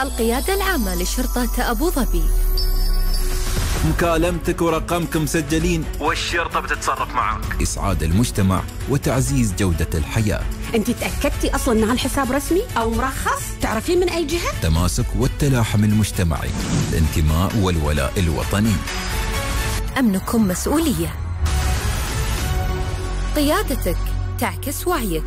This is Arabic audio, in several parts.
القيادة العامة لشرطة أبو ظبي. مكالمتك ورقمك مسجلين والشرطة بتتصرف معك. إسعاد المجتمع وتعزيز جودة الحياة. أنت تأكدتي أصلاً أن هالحساب رسمي أو مرخص؟ تعرفين من أي جهة؟ تماسك والتلاحم المجتمعي، الانتماء والولاء الوطني. أمنكم مسؤولية. قيادتك تعكس وعيك.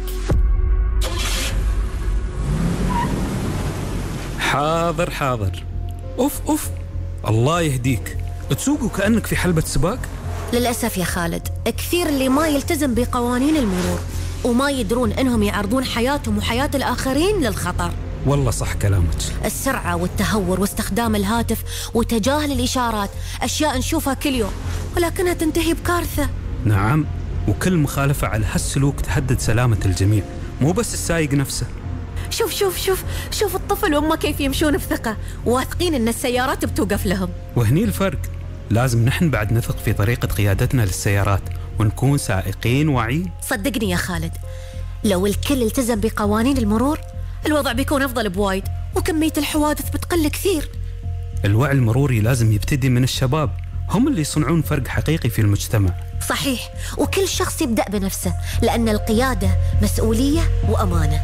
حاضر حاضر. أوف الله يهديك، تسوق كأنك في حلبة سباق. للأسف يا خالد، كثير اللي ما يلتزم بقوانين المرور وما يدرون أنهم يعرضون حياتهم وحياة الآخرين للخطر. والله صح كلامك. السرعة والتهور واستخدام الهاتف وتجاهل الإشارات أشياء نشوفها كل يوم ولكنها تنتهي بكارثة. نعم، وكل مخالفة على هالسلوك تهدد سلامة الجميع، مو بس السايق نفسه. شوف الطفل وأمه كيف يمشون بثقة واثقين أن السيارات بتوقف لهم. وهني الفرق، لازم نحن بعد نثق في طريقة قيادتنا للسيارات ونكون سائقين واعيين. صدقني يا خالد، لو الكل التزم بقوانين المرور الوضع بيكون أفضل بوايد وكمية الحوادث بتقل كثير. الوعي المروري لازم يبتدي من الشباب، هم اللي يصنعون فرق حقيقي في المجتمع. صحيح، وكل شخص يبدأ بنفسه لأن القيادة مسؤولية وأمانة.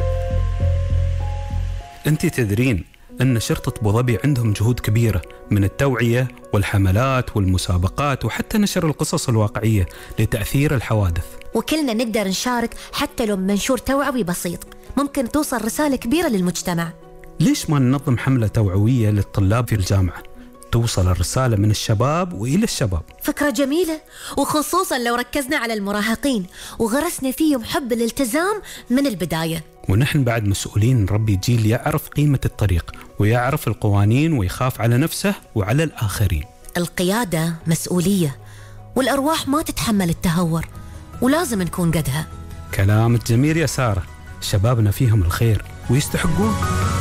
أنت تدرين أن شرطة أبو ظبي عندهم جهود كبيرة من التوعية والحملات والمسابقات وحتى نشر القصص الواقعية لتأثير الحوادث. وكلنا نقدر نشارك حتى لو منشور توعوي بسيط، ممكن توصل رسالة كبيرة للمجتمع. ليش ما ننظم حملة توعوية للطلاب في الجامعة توصل الرسالة من الشباب وإلى الشباب؟ فكرة جميلة، وخصوصا لو ركزنا على المراهقين وغرسنا فيهم حب الالتزام من البداية. ونحن بعد مسؤولين نربي جيل يعرف قيمة الطريق ويعرف القوانين ويخاف على نفسه وعلى الآخرين. القيادة مسؤولية والأرواح ما تتحمل التهور ولازم نكون قدها. كلامك جميل يا سارة، شبابنا فيهم الخير ويستحقون.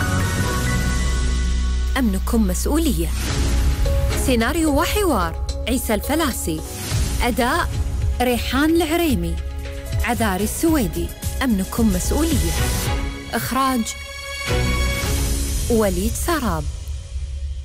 أمنكم مسؤولية. سيناريو وحوار عيسى الفلاسي. أداء ريحان العريمي، عذاري السويدي. أمنكم مسؤولية. إخراج وليد سراب.